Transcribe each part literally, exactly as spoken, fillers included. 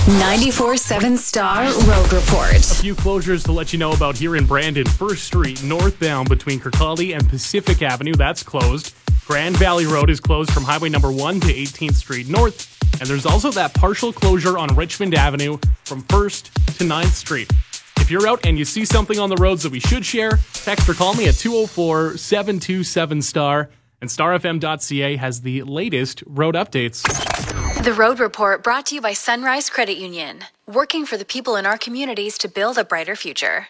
ninety-four seven Star Road Report. A few closures to let you know about here in Brandon. First Street northbound between Kirkcaldy and Pacific Avenue, that's closed. Grand Valley Road is closed from Highway number one to eighteenth Street North. And there's also that partial closure on Richmond Avenue from first to ninth Street. If you're out and you see something on the roads that we should share, text or call me at two oh four, seven two seven, star. And star f m dot c a has the latest road updates. The Road Report brought to you by Sunrise Credit Union. Working for the people in our communities to build a brighter future.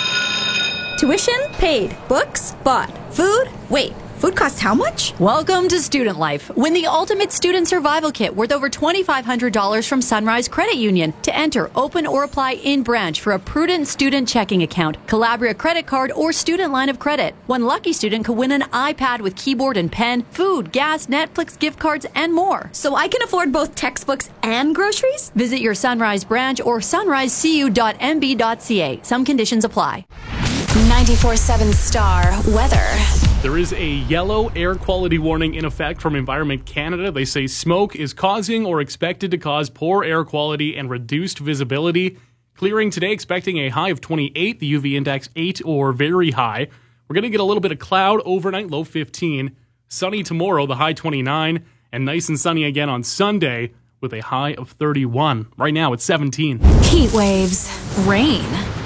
Tuition paid. Books bought. Food? Wait. Food costs how much? Welcome to Student Life. Win the ultimate student survival kit worth over twenty-five hundred dollars from Sunrise Credit Union. To enter, open or apply in branch for a prudent student checking account, Calabria credit card, or student line of credit. One lucky student could win an iPad with keyboard and pen, food, gas, Netflix gift cards, and more. So I can afford both textbooks and groceries? Visit your Sunrise branch or sunrise c u dot m b dot c a. Some conditions apply. ninety-four seven Star Weather. There is a yellow air quality warning in effect from Environment Canada. They say smoke is causing or expected to cause poor air quality and reduced visibility. Clearing today, expecting a high of twenty-eight, the U V index eight or very high. We're going to get a little bit of cloud overnight, low fifteen. Sunny tomorrow, the high twenty-nine. And nice and sunny again on Sunday with a high of thirty-one. Right now, it's seventeen. Heat waves, rain,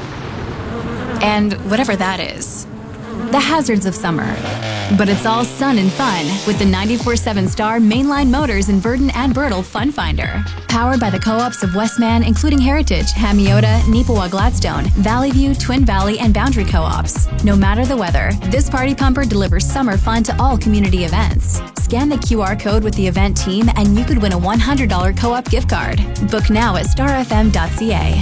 and whatever that is. The hazards of summer. But it's all sun and fun with the ninety-four seven Star Mainline Motors in Verdon and Birtle Fun Finder. Powered by the co-ops of Westman, including Heritage, Hamiota, Neepawa Gladstone, Valley View, Twin Valley, and Boundary co-ops. No matter the weather, this party pumper delivers summer fun to all community events. Scan the Q R code with the event team and you could win a one hundred dollars co-op gift card. Book now at star f m dot c a.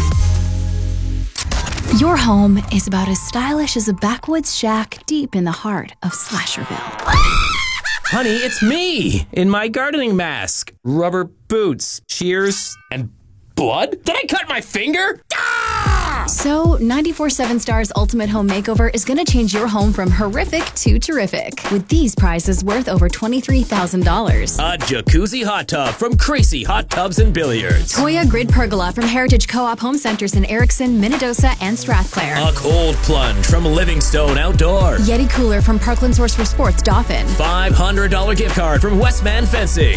Your home is about as stylish as a backwoods shack deep in the heart of Slasherville. Honey, it's me in my gardening mask, rubber boots, shears, and blood? Did I cut my finger? Ah! So, ninety-four seven Star's Ultimate Home Makeover is going to change your home from horrific to terrific. With these prizes worth over twenty-three thousand dollars. A jacuzzi hot tub from Crazy Hot Tubs and Billiards. Toya Grid Pergola from Heritage Co-op Home Centers in Erickson, Minnedosa, and Strathclair. A cold plunge from Livingstone Outdoor. Yeti Cooler from Parkland Source for Sports, Dauphin. five hundred dollars gift card from Westman Fencing.